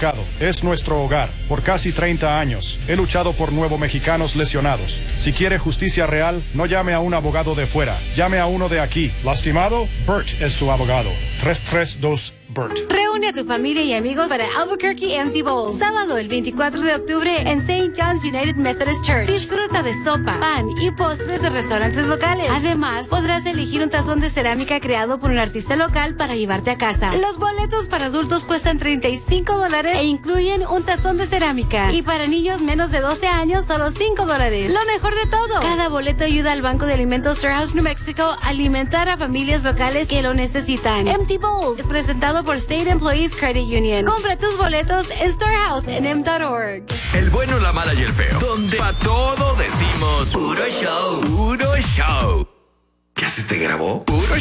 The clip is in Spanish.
buscado. Es nuestro hogar. Por casi 30 años, he luchado por nuevos mexicanos lesionados. Si quiere justicia real, no llame a un abogado de fuera. Llame a uno de aquí. ¿Lastimado? Bert es su abogado. 332-BERT. Reúne a tu familia y amigos para Albuquerque Empty Bowl. Sábado el 24 de octubre en St. John's United Methodist Church. Disfruta de sopa, pan y postres de restaurantes locales. Además, podrás elegir un tazón de cerámica creado por un artista local para llevarte a casa. Los boletos para adultos cuestan $35 e incluyen un tazón de cerámica. Y para niños menos de 12 años, solo $5. Lo mejor de todo, cada boleto ayuda al Banco de Alimentos Storehouse New Mexico a alimentar a familias locales que lo necesitan. Empty Bowls es presentado por State Employees Credit Union. Compra tus boletos en storehousem.org. El bueno, la mala y el feo. Donde a todo decimos puro show. Puro show. ¿Ya se te grabó? Puro show.